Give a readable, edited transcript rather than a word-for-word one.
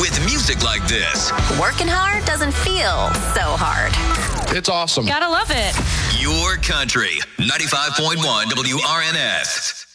With music like this, Working hard doesn't feel so hard. It's awesome. Gotta love it. your country, 95.1 WRNS.